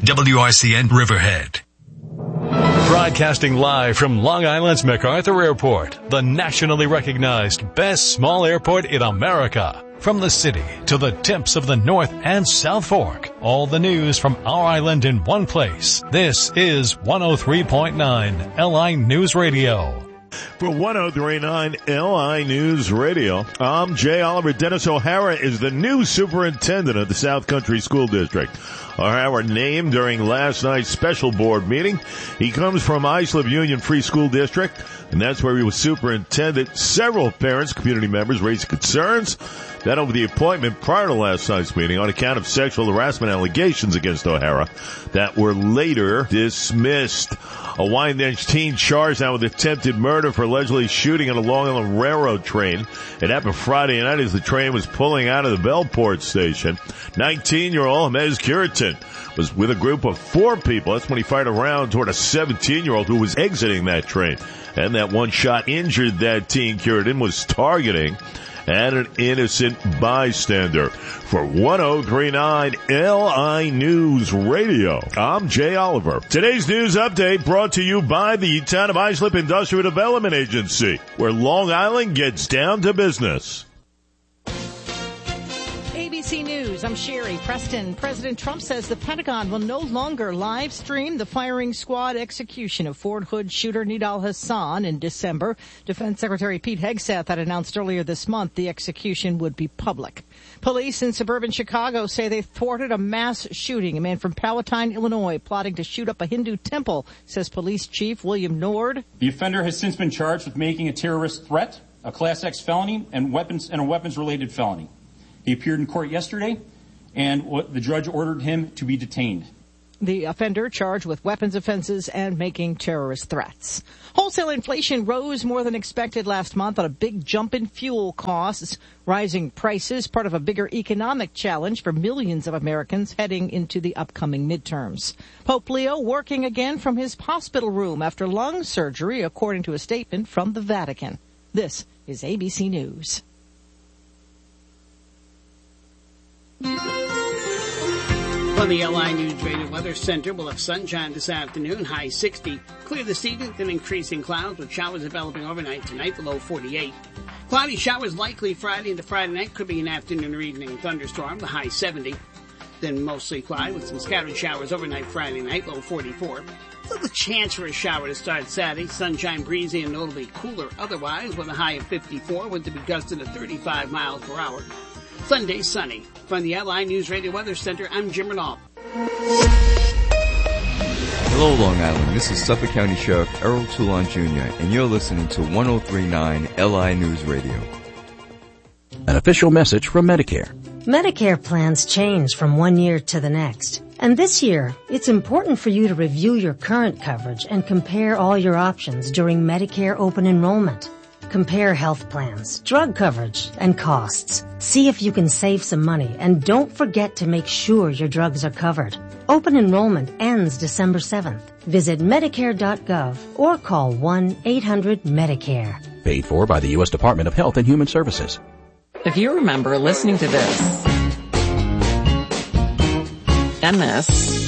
WRCN Riverhead. Broadcasting live from Long Island's MacArthur Airport, the nationally recognized best small airport in America. From the city to the tips of the North and South Fork, all the news from our island in one place. This is 103.9 LI News Radio. For 103.9 LI News Radio, I'm Jay Oliver. Dennis O'Hara is the new superintendent of the South Country School District. O'Hara named during last night's special board meeting. He comes from Islip Union Free School District, and that's where he was superintendent. Several parents, community members raised concerns that over the appointment prior to last night's meeting on account of sexual harassment allegations against O'Hara that were later dismissed. A Wyandanch teen charged now with attempted murder for allegedly shooting at a Long Island Railroad train. It happened Friday night as the train was pulling out of the Bellport station. 19-year-old Hez Curitin was with a group of 4 people. That's when he fired a round toward a 17-year-old who was exiting that train. And that one shot injured that teen. Curitin was targeting and an innocent bystander. For 103.9 LI News Radio, I'm Jay Oliver. Today's news update brought to you by the Town of Islip Industrial Development Agency, where Long Island gets down to business. ABC News, I'm Sherry Preston. President Trump says the Pentagon will no longer live stream the firing squad execution of Fort Hood shooter Nidal Hasan in December. Defense Secretary Pete Hegseth had announced earlier this month the execution would be public. Police in suburban Chicago say they thwarted a mass shooting. A man from Palatine, Illinois, plotting to shoot up a Hindu temple, says Police Chief William Nord. The offender has since been charged with making a terrorist threat, a Class X felony, and a weapons-related felony. He appeared in court yesterday, and the judge ordered him to be detained. The offender charged with weapons offenses and making terrorist threats. Wholesale inflation rose more than expected last month on a big jump in fuel costs. Rising prices, part of a bigger economic challenge for millions of Americans heading into the upcoming midterms. Pope Leo working again from his hospital room after lung surgery, according to a statement from the Vatican. This is ABC News. From the LI News Radio Weather Center, we'll have sunshine this afternoon, high 60. Clear this evening, then increasing clouds with showers developing overnight tonight, below 48. Cloudy showers likely Friday into Friday night, could be an afternoon or evening thunderstorm, the high 70. Then mostly cloudy with some scattered showers overnight Friday night, low 44. So the chance for a shower to start Saturday, sunshine breezy and notably cooler otherwise, with a high of 54, with to be gusting to 35 miles per hour. Sunday, sunny. From the LI News Radio Weather Center, I'm Jim Renault. Hello, Long Island. This is Suffolk County Sheriff Errol Toulon Jr., and you're listening to 103.9 LI News Radio. An official message from Medicare. Medicare plans change from one year to the next. And this year, it's important for you to review your current coverage and compare all your options during Medicare open enrollment. Compare health plans, drug coverage, and costs. See if you can save some money, and don't forget to make sure your drugs are covered. Open enrollment ends December 7th. Visit Medicare.gov or call 1-800-MEDICARE. Paid for by the U.S. Department of Health and Human Services. If you remember listening to this, and this,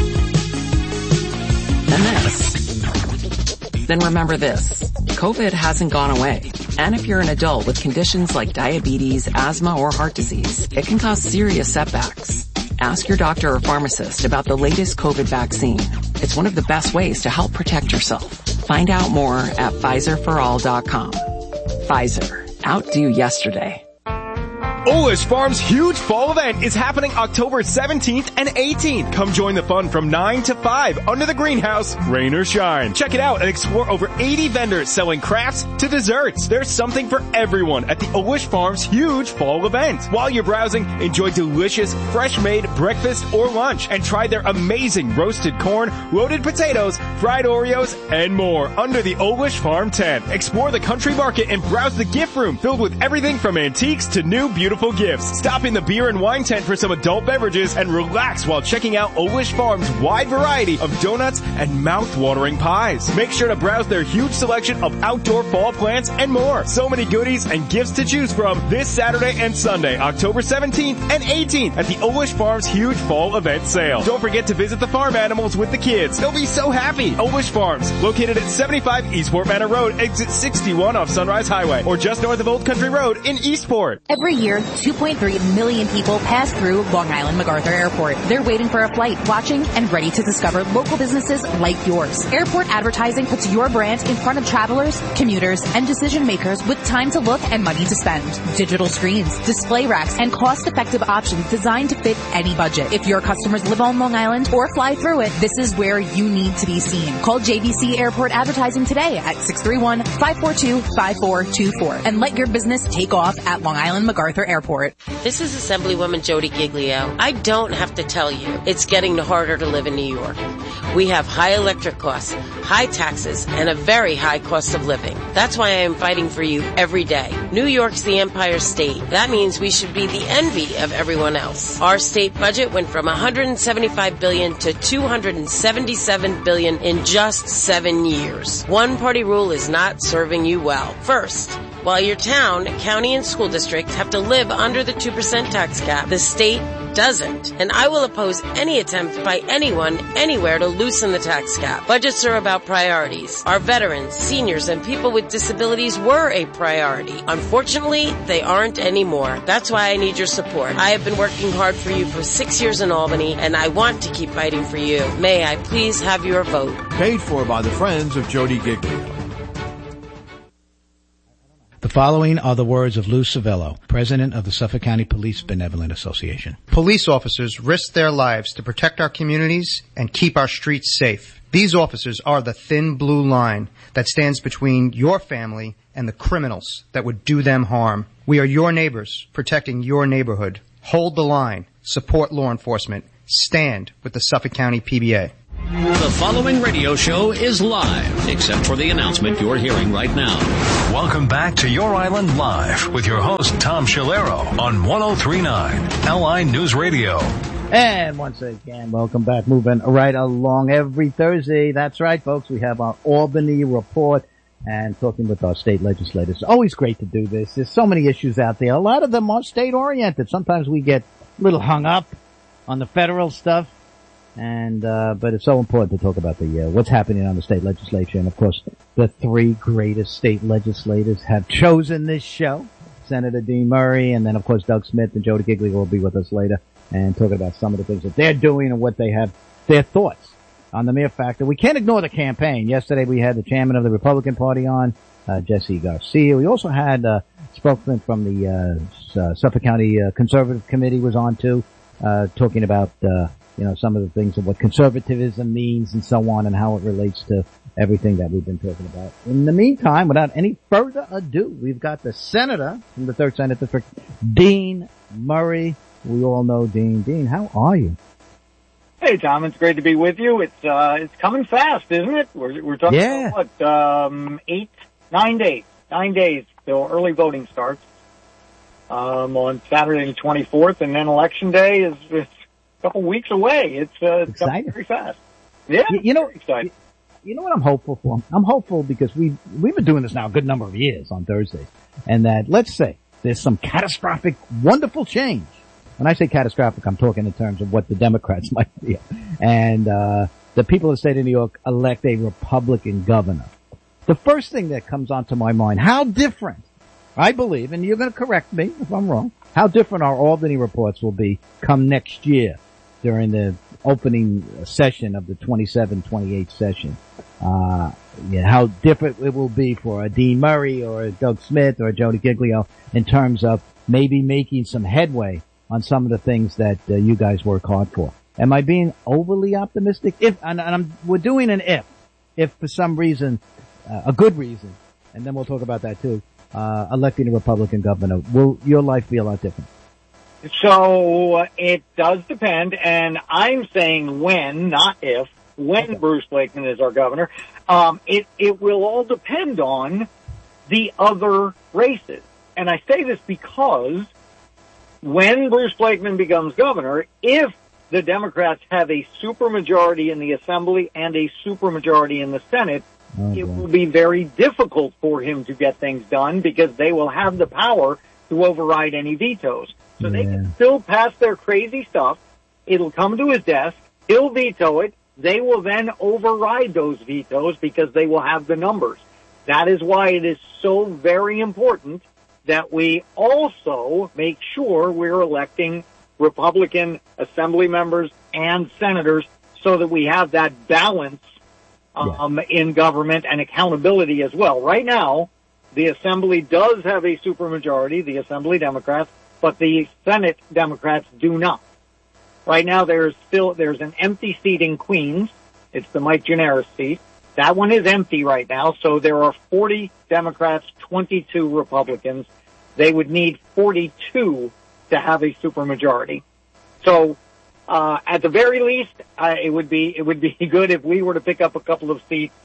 and this, then remember this. COVID hasn't gone away. And if you're an adult with conditions like diabetes, asthma, or heart disease, it can cause serious setbacks. Ask your doctor or pharmacist about the latest COVID vaccine. It's one of the best ways to help protect yourself. Find out more at PfizerForAll.com. Pfizer. Outdo yesterday. Olish Farms' huge fall event is happening October 17th and 18th. Come join the fun from 9 to 5 under the greenhouse, rain or shine. Check it out and explore over 80 vendors selling crafts to desserts. There's something for everyone at the Olish Farms' huge fall event. While you're browsing, enjoy delicious, fresh-made breakfast or lunch and try their amazing roasted corn, loaded potatoes, fried Oreos, and more under the Olish Farm tent. Explore the country market and browse the gift room filled with everything from antiques to new beautiful gifts. Stop in the beer and wine tent for some some adult beverages, and relax while checking out Olish Farms' wide variety of donuts and mouth-watering pies. Make sure to browse their huge selection of outdoor fall plants and more. So many goodies and gifts to choose from this Saturday and Sunday, October 17th and 18th at the Olish Farms huge fall event sale. Don't forget to visit the farm animals with the kids. They'll be so happy. Olish Farms, located at 75 Eastport Manor Road, exit 61 off Sunrise Highway, or just north of Old Country Road in Eastport. Every year, 2.3 million people pass through Long Island MacArthur Airport. They're waiting for a flight, watching, and ready to discover local businesses like yours. Airport advertising puts your brand in front of travelers, commuters, and decision makers with time to look and money to spend. Digital screens, display racks, and cost-effective options designed to fit any budget. If your customers live on Long Island or fly through it, this is where you need to be seen. Call JVC Airport Advertising today at 631-542-5424 and let your business take off at Long Island MacArthur Airport. This is Assemblywoman Jody Giglio. I don't have to tell you, it's getting harder to live in New York. We have high electric costs, high taxes, and a very high cost of living. That's why I am fighting for you every day. New York's the Empire State. That means we should be the envy of everyone else. Our state budget went from $175 billion to $277 billion in just 7 years. One-party rule is not serving you well. First, while your town, county, and school districts have to live under the 2% tax cap, the state doesn't. And I will oppose any attempt by anyone, anywhere to loosen the tax cap. Budgets are about priorities. Our veterans, seniors, and people with disabilities were a priority. Unfortunately, they aren't anymore. That's why I need your support. I have been working hard for you for 6 years in Albany, and I want to keep fighting for you. May I please have your vote? Paid for by the Friends of Jody Giglio. The following are the words of Lou Civello, president of the Suffolk County Police Benevolent Association. Police officers risk their lives to protect our communities and keep our streets safe. These officers are the thin blue line that stands between your family and the criminals that would do them harm. We are your neighbors, protecting your neighborhood. Hold the line. Support law enforcement. Stand with the Suffolk County PBA. The following radio show is live, except for the announcement you're hearing right now. Welcome back to Your Island Live with your host, Tom Shalero, on 103.9 LI News Radio. And once again, welcome back. Moving right along every Thursday. That's right, folks. We have our Albany report and talking with our state legislators. It's always great to do this. There's so many issues out there. A lot of them are state-oriented. Sometimes we get a little hung up on the federal stuff. And, but it's so important to talk about what's happening on the state legislature. And of course, the three greatest state legislators have chosen this show. Senator Dean Murray, and then of course Doug Smith and Jody Giglio will be with us later and talking about some of the things that they're doing and what they have, their thoughts on the mere fact that we can't ignore the campaign. Yesterday we had the chairman of the Republican Party on, Jesse Garcia. We also had a spokesman from the, Suffolk County, Conservative Committee was on too, talking about, some of the things of what conservatism means and so on and how it relates to everything that we've been talking about. In the meantime, without any further ado, we've got the senator from the 3rd Senate District, Dean Murray. We all know Dean. Dean, how are you? Hey, Tom, it's great to be with you. It's coming fast, isn't it? We're talking about what, 9 days. 9 days till early voting starts, on Saturday the 24th, and then election day is a couple weeks away. It's coming very fast. Yeah, exciting. You know what I'm hopeful for? I'm hopeful because we've been doing this now a good number of years on Thursdays, and that, let's say, there's some catastrophic, wonderful change. When I say catastrophic, I'm talking in terms of what the Democrats might feel. And the people of the state of New York elect a Republican governor. The first thing that comes onto my mind, how different, I believe, and you're going to correct me if I'm wrong, how different our Albany reports will be come next year during the opening session of the 27-28 session. How different it will be for a Dean Murray or a Doug Smith or a Jody Giglio in terms of maybe making some headway on some of the things that you guys work hard for. Am I being overly optimistic? We're doing an if for some reason, a good reason, and then we'll talk about that too, electing a Republican governor, will your life be a lot different? So it does depend, and I'm saying when, not if, when Bruce Blakeman is our governor. It will all depend on the other races. And I say this because when Bruce Blakeman becomes governor, if the Democrats have a supermajority in the Assembly and a supermajority in the Senate, it will be very difficult for him to get things done because they will have the power to override any vetoes. So they can still pass their crazy stuff. It'll come to his desk. He'll veto it. They will then override those vetoes because they will have the numbers. That is why it is so very important that we also make sure we're electing Republican Assembly members and senators so that we have that balance in government and accountability as well. Right now, the Assembly does have a supermajority, the Assembly Democrats, but the Senate Democrats do not. Right now, there's an empty seat in Queens. It's the Mike Gianaris seat. That one is empty right now, so there are 40 Democrats, 22 Republicans. They would need 42 to have a supermajority. So, at the very least, it would be good if we were to pick up a couple of seats,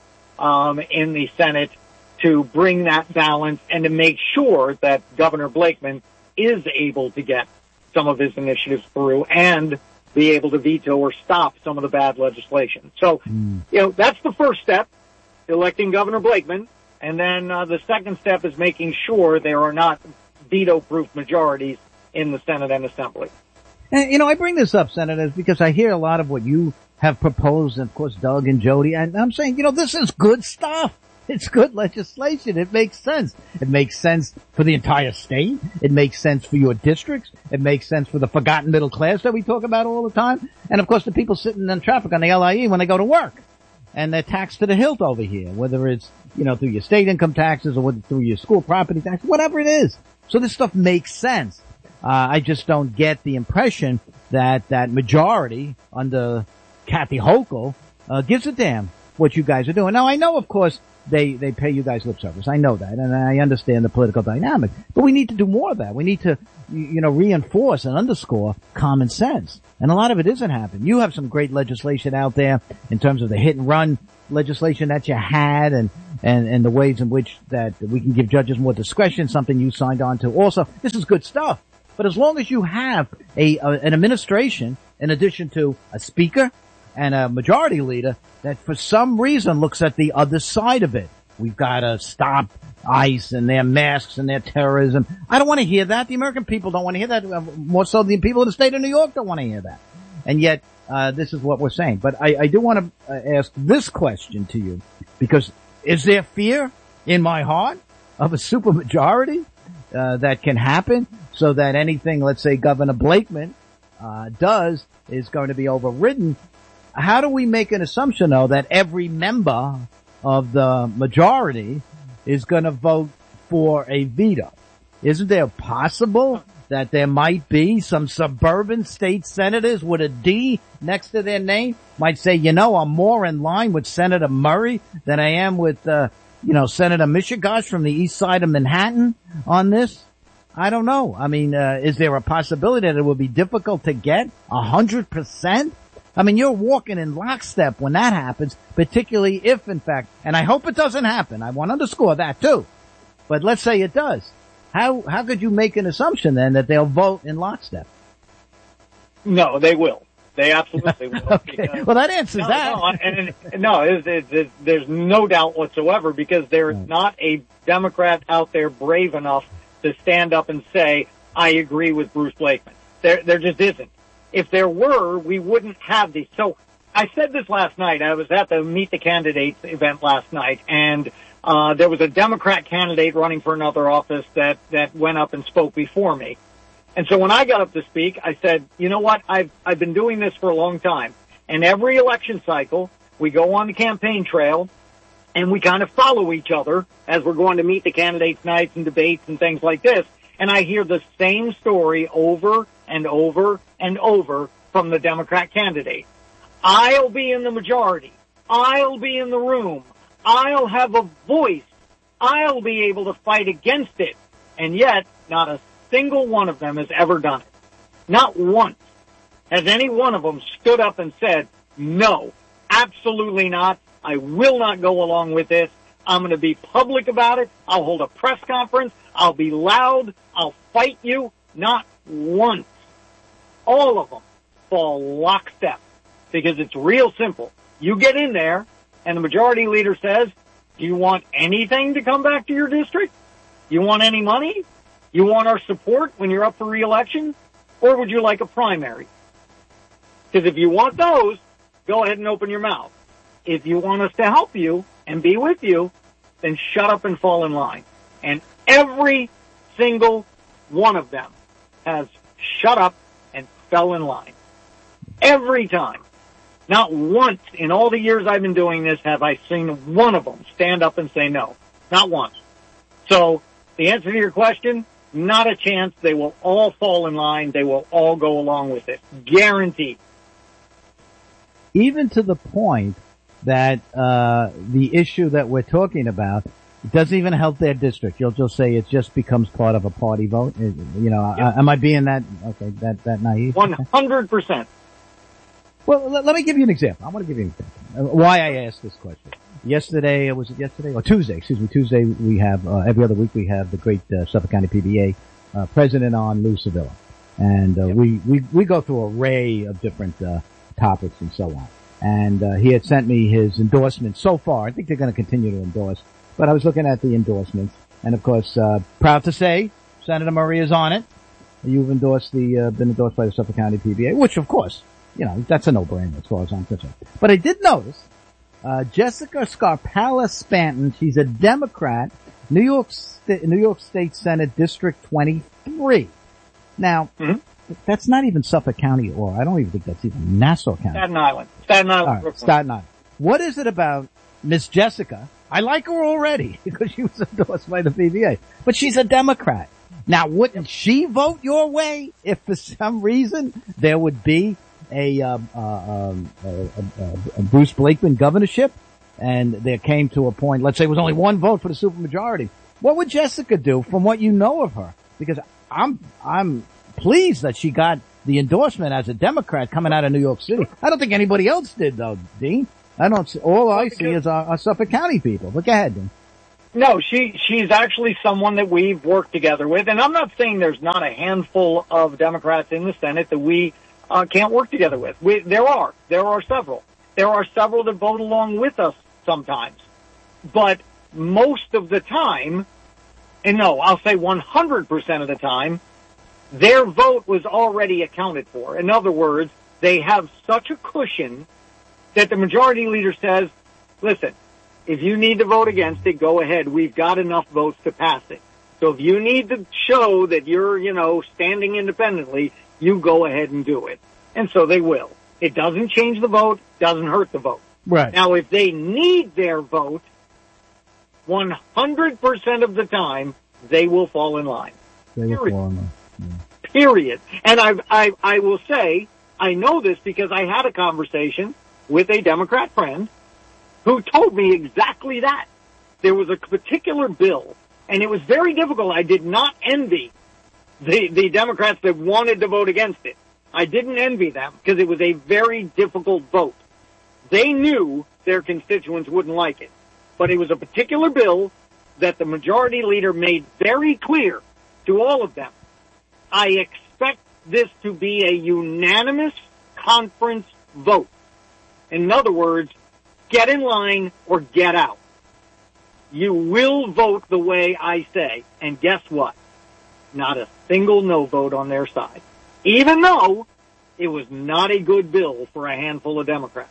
in the Senate to bring that balance and to make sure that Governor Blakeman is able to get some of his initiatives through and be able to veto or stop some of the bad legislation. So, that's the first step, electing Governor Blakeman. And then the second step is making sure there are not veto-proof majorities in the Senate and Assembly. And, I bring this up, Senators, because I hear a lot of what you have proposed, and of course Doug and Jody, and I'm saying, this is good stuff. It's good legislation. It makes sense. It makes sense for the entire state. It makes sense for your districts. It makes sense for the forgotten middle class that we talk about all the time. And of course the people sitting in traffic on the LIE when they go to work. And they're taxed to the hilt over here, whether it's, through your state income taxes or whether through your school property tax, whatever it is. So this stuff makes sense. I just don't get the impression that majority under Kathy Hochul, gives a damn what you guys are doing. Now I know, of course, they pay you guys lip service. I know that, and I understand the political dynamic. But we need to do more of that. We need to, reinforce and underscore common sense. And a lot of it isn't happening. You have some great legislation out there in terms of the hit and run legislation that you had and the ways in which that we can give judges more discretion, something you signed on to. Also, this is good stuff. But as long as you have an administration, in addition to a speaker and a majority leader, that for some reason looks at the other side of it. We've got to stop ICE and their masks and their terrorism. I don't want to hear that. The American people don't want to hear that. More so the people of the state of New York don't want to hear that. And yet, this is what we're saying. But I do want to ask this question to you, because is there fear in my heart of a supermajority that can happen so that anything, let's say, Governor Blakeman does is going to be overridden? How do we make an assumption, though, that every member of the majority is going to vote for a veto? Isn't there possible that there might be some suburban state senators with a D next to their name might say, I'm more in line with Senator Murray than I am with, Senator Mishigosh from the east side of Manhattan on this? I don't know. I mean, is there a possibility that it will be difficult to get 100%? I mean, you're walking in lockstep when that happens, particularly if, in fact, and I hope it doesn't happen. I want to underscore that too. But let's say it does. How could you make an assumption then that they'll vote in lockstep? No, they will. They absolutely will. Okay. Well, that answers that. There's no doubt whatsoever, because there is not a Democrat out there brave enough to stand up and say, I agree with Bruce Blakeman. There just isn't. If there were, we wouldn't have these. So I said this last night. I was at the Meet the Candidates event last night, and there was a Democrat candidate running for another office that went up and spoke before me. And so when I got up to speak, I said, you know what? I've been doing this for a long time. And every election cycle, we go on the campaign trail, and we kind of follow each other as we're going to meet the candidates nights and debates and things like this. And I hear the same story over and over and over from the Democrat candidate. I'll be in the majority. I'll be in the room. I'll have a voice. I'll be able to fight against it. And yet, not a single one of them has ever done it. Not once has any one of them stood up and said, no, absolutely not. I will not go along with this. I'm going to be public about it. I'll hold a press conference. I'll be loud. I'll fight you. Not once, all of them fall lockstep because it's real simple. You get in there and the majority leader says, do you want anything to come back to your district? You want any money? You want our support when you're up for re-election? Or would you like a primary? Because if you want those, go ahead and open your mouth. If you want us to help you and be with you, then shut up and fall in line. And every single one of them has shut up and fell in line. Every time. Not once in all the years I've been doing this have I seen one of them stand up and say no. Not once. So the answer to your question, not a chance. They will all fall in line. They will all go along with it. Guaranteed. Even to the point that the issue that we're talking about doesn't even help their district. You'll just say it just becomes part of a party vote. You know, yep. Am I being that naive? 100%. Well, let me give you an example. I want to give you an example. Why I asked this question. Yesterday, was it yesterday? Or Tuesday, excuse me. Tuesday we have, every other week we have the great, Suffolk County PBA, president on, Lou Sevilla. And, we go through an array of different, topics and so on. And, he had sent me his endorsements so far. I think they're going to continue to endorse. But I was looking at the endorsements. And of course, proud to say, Senator Murray is on it. You've endorsed been endorsed by the Suffolk County PBA, which of course, you know, that's a no-brainer as far as I'm concerned. But I did notice, Jessica Scarpella Spanton, she's a Democrat, New York State Senate District 23. Now, that's not even Suffolk County, or I don't even think that's even Nassau County. Staten Island. Staten Island. Right, Staten Island. What is it about Miss Jessica? I like her already because she was endorsed by the PBA, but she's a Democrat. Now, wouldn't she vote your way if for some reason there would be a Bruce Blakeman governorship and there came to a point, let's say it was only one vote for the supermajority? What would Jessica do from what you know of her? Because I'm pleased that she got the endorsement as a Democrat coming out of New York City. I don't think anybody else did though, Dean. All I see is our Suffolk County people. But go ahead, Dean. No, she's actually someone that we've worked together with, and I'm not saying there's not a handful of Democrats in the Senate that we can't work together with. There are several. There are several that vote along with us sometimes. But most of the time, and no, I'll say 100% of the time, their vote was already accounted for. In other words, they have such a cushion that the majority leader says, listen, if you need to vote against it, go ahead. We've got enough votes to pass it. So if you need to show that you're, standing independently, you go ahead and do it. And so they will. It doesn't change the vote, doesn't hurt the vote. Right. Now, if they need their vote, 100% of the time, they will fall in line. Period. And I will say, I know this because I had a conversation with a Democrat friend who told me exactly that. There was a particular bill, and it was very difficult. I did not envy the Democrats that wanted to vote against it. I didn't envy them because it was a very difficult vote. They knew their constituents wouldn't like it. But it was a particular bill that the majority leader made very clear to all of them. I expect this to be a unanimous conference vote. In other words, get in line or get out. You will vote the way I say. And guess what? Not a single no vote on their side. Even though it was not a good bill for a handful of Democrats.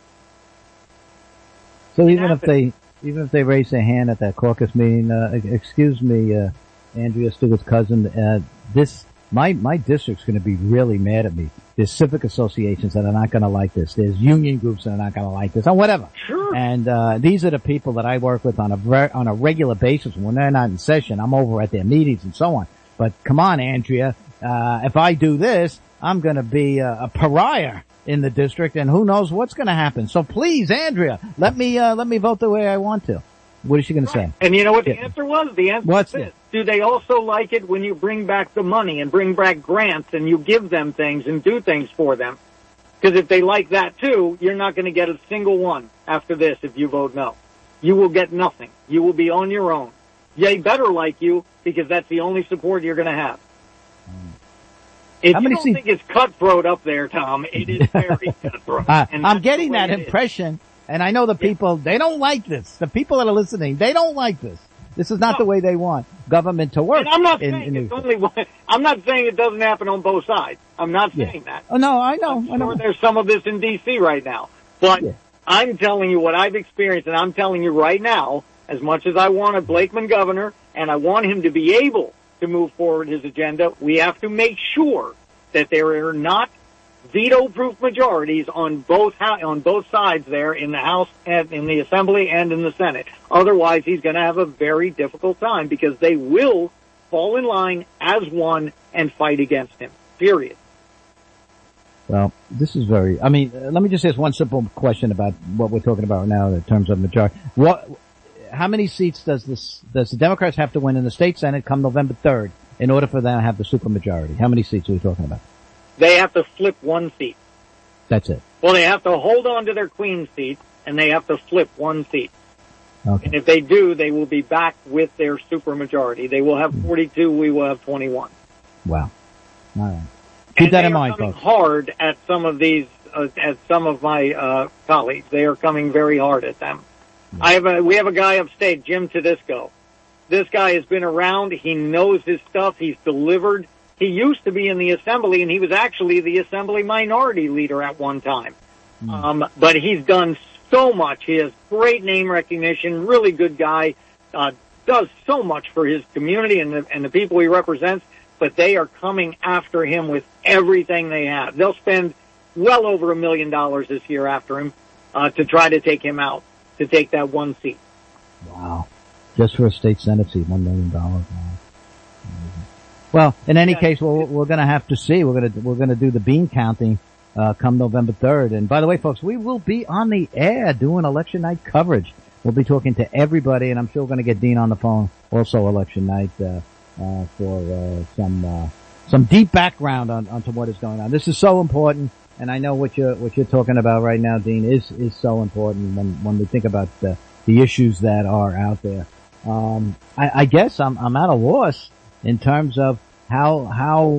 So even if they raise their hand at that caucus meeting, excuse me, Andrea Stewart's cousin, my district's going to be really mad at me. There's civic associations that are not going to like this. There's union groups that are not going to like this, or whatever. Sure. And these are the people that I work with on a regular basis. When they're not in session, I'm over at their meetings and so on. But come on, Andrea, if I do this, I'm going to be a pariah in the district, and who knows what's going to happen. So please, Andrea, let me vote the way I want to. What is she going to say? And you know what the answer was? The answer was this. Do they also like it when you bring back the money and bring back grants and you give them things and do things for them? Because if they like that too, you're not going to get a single one after this if you vote no. You will get nothing. You will be on your own. They better like you because that's the only support you're going to have. If you don't think it's cutthroat up there, Tom, it is very cutthroat. I'm getting that impression, and I know the people, they don't like this. The people that are listening, they don't like this. This is not the way they want government to work. And I'm not saying it's only one. I'm not saying it doesn't happen on both sides. I'm not saying that. Oh, no, I know. I'm sure there's some of this in D.C. right now. But I'm telling you what I've experienced, and I'm telling you right now, as much as I want a Blakeman governor, and I want him to be able to move forward his agenda, we have to make sure that there are not veto-proof majorities on both sides there in the House and in the Assembly and in the Senate. Otherwise, he's going to have a very difficult time because they will fall in line as one and fight against him. Period. Well, this is let me just ask one simple question about what we're talking about now in terms of majority. How many seats does the Democrats have to win in the state Senate come November 3rd in order for them to have the supermajority? How many seats are we talking about? They have to flip one seat. That's it. Well, they have to hold on to their Queen seat, and they have to flip one seat. Okay. And if they do, they will be back with their supermajority. They will have 42, we will have 21. Wow. All right. Keep that in mind, folks. They are coming hard at some of these, at some of my colleagues. They are coming very hard at them. We have a guy upstate, Jim Tedisco. This guy has been around. He knows his stuff. He's delivered. He used to be in the Assembly, and he was actually the Assembly minority leader at one time. But he's done so much. He has great name recognition, really good guy, does so much for his community and the people he represents, but they are coming after him with everything they have. They'll spend well over $1 million this year after him to try to take him out, to take that one seat. Wow. Just for a state Senate seat, $1 million. Wow. Well, in any case, we're going to have to see. We're going to do the bean counting come November 3rd. And by the way, folks, we will be on the air doing election night coverage. We'll be talking to everybody, and I'm sure we're going to get Dean on the phone also election night for some deep background onto what is going on. This is so important, and I know what you're talking about right now, Dean, is so important when we think about the issues that are out there. I guess I'm at a loss in terms of how